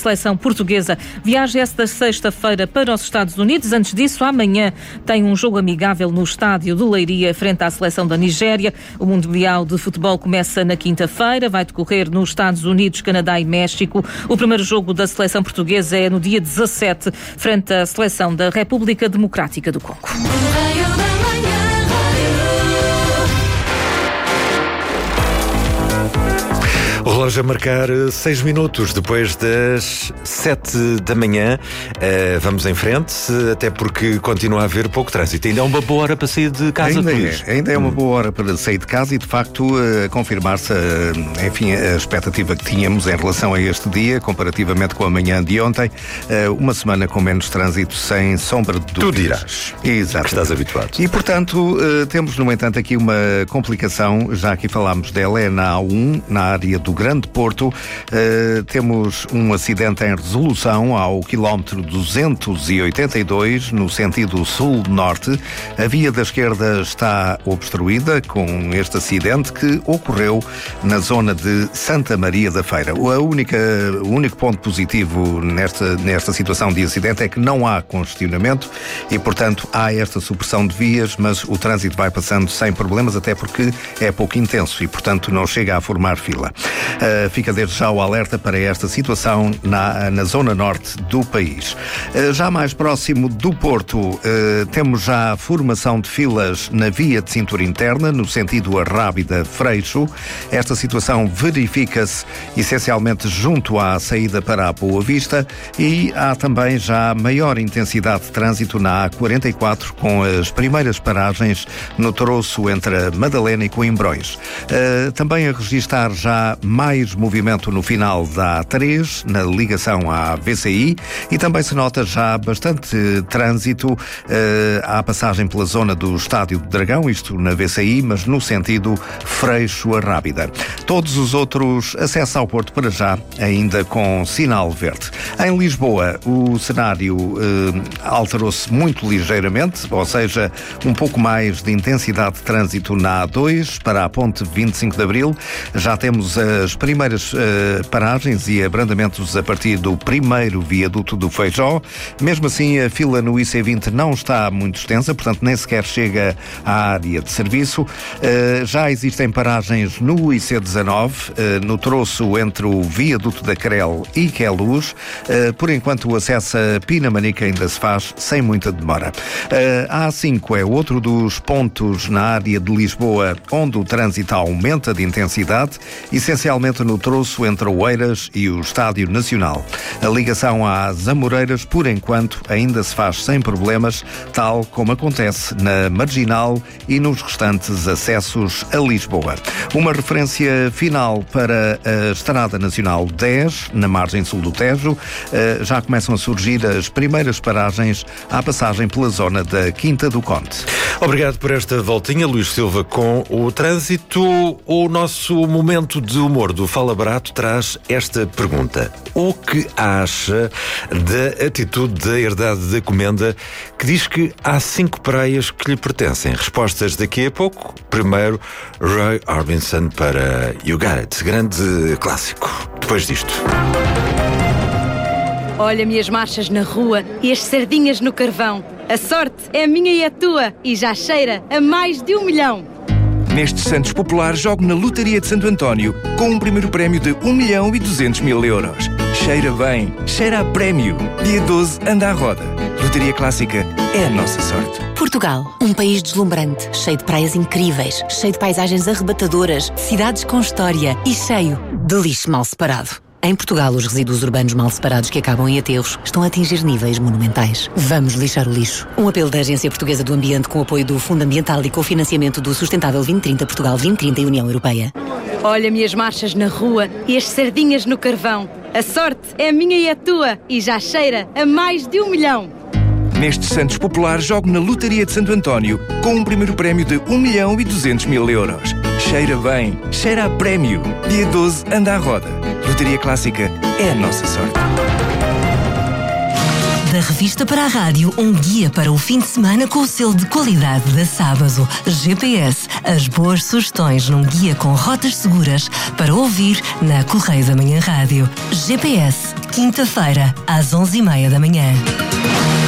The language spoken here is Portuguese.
seleção portuguesa viaja esta sexta-feira para os Estados Unidos. Antes disso, amanhã tem um jogo amigável no estádio de Leiria frente à seleção da Nigéria. O Mundial de Futebol começa na quinta-feira, vai decorrer nos Estados Unidos, Canadá e México. O primeiro jogo da seleção portuguesa é no dia 17, frente à seleção da República Democrática do Congo. O relógio a marcar 6 minutos depois das 7 da manhã. Vamos em frente, até porque continua a haver pouco trânsito. Ainda é uma boa hora para sair de casa, ainda é uma boa hora para sair de casa e, de facto, confirmar-se, a expectativa que tínhamos em relação a este dia, comparativamente com a manhã de ontem. Uma semana com menos trânsito, sem sombra de dúvidas. Tu dirás. Exato. Que estás habituado. E, portanto, temos, no entanto, aqui uma complicação. Já aqui falámos dela, é na A1, na área do Grande Porto. Temos um acidente em resolução ao quilómetro 282, no sentido sul-norte. A via da esquerda está obstruída com este acidente que ocorreu na zona de Santa Maria da Feira. O único ponto positivo nesta situação de acidente é que não há congestionamento e, portanto, há esta supressão de vias, mas o trânsito vai passando sem problemas, até porque é pouco intenso e, portanto, não chega a formar fila. Fica desde já o alerta para esta situação na zona norte do país. Já mais próximo do Porto, temos já a formação de filas na via de cintura interna, no sentido Arrábida-Freixo. Esta situação verifica-se essencialmente junto à saída para a Boa Vista e há também já maior intensidade de trânsito na A44, com as primeiras paragens no troço entre a Madalena e Coimbrões. Também a registrar já mais movimento no final da A3, na ligação à VCI, e também se nota já bastante trânsito à passagem pela zona do Estádio do Dragão, isto na VCI, mas no sentido Freixo-Arrábida. Todos os outros acessos ao Porto para já ainda com sinal verde. Em Lisboa, o cenário alterou-se muito ligeiramente, ou seja, um pouco mais de intensidade de trânsito na A2 para a ponte 25 de Abril. Já temos as primeiras paragens e abrandamentos a partir do primeiro viaduto do Feijó. Mesmo assim, a fila no IC20 não está muito extensa, portanto nem sequer chega à área de serviço. Já existem paragens no IC19, no troço entre o viaduto da Crel e Queluz. Por enquanto, o acesso a Pinamanica ainda se faz sem muita demora. A A5 é outro dos pontos na área de Lisboa onde o trânsito aumenta de intensidade, essencialmente no troço entre Oeiras e o Estádio Nacional. A ligação às Amoreiras, por enquanto, ainda se faz sem problemas, tal como acontece na Marginal e nos restantes acessos a Lisboa. Uma referência final para a Estrada Nacional 10, na margem sul do Tejo. Já começam a surgir as primeiras paragens à passagem pela zona da Quinta do Conde. Obrigado por esta voltinha, Luís Silva, com o trânsito. O nosso momento de humor do Fala Barato traz esta pergunta: o que acha da atitude da Herdade da Comenda, que diz que há 5 praias que lhe pertencem? Respostas daqui a pouco. Primeiro, Roy Orbison para You Got It, grande clássico. Depois disto. Olha-me as marchas na rua e as sardinhas no carvão. A sorte é minha e a tua e já cheira a mais de 1 milhão. Neste Santos Popular, jogo na Lotaria de Santo António com um primeiro prémio de 1.200.000 euros. Cheira bem, cheira a prémio. Dia 12, anda à roda. Lotaria Clássica é a nossa sorte. Portugal, um país deslumbrante, cheio de praias incríveis, cheio de paisagens arrebatadoras, cidades com história e cheio de lixo mal separado. Em Portugal, os resíduos urbanos mal separados que acabam em aterros estão a atingir níveis monumentais. Vamos lixar o lixo. Um apelo da Agência Portuguesa do Ambiente com apoio do Fundo Ambiental e com o financiamento do Sustentável 2030 Portugal 2030 e União Europeia. Olha-me as marchas na rua e as sardinhas no carvão. A sorte é minha e a tua e já cheira a mais de 1 milhão. Neste Santos Popular, jogo na Lotaria de Santo António com um primeiro prémio de 1.200.000 euros. Cheira bem, cheira a prémio. Dia 12, anda à roda. Lotaria Clássica é a nossa sorte. Da revista para a rádio, um guia para o fim de semana com o selo de qualidade da Sábado. GPS, as boas sugestões num guia com rotas seguras para ouvir na Correio da Manhã Rádio. GPS, quinta-feira, às 11h30 da manhã.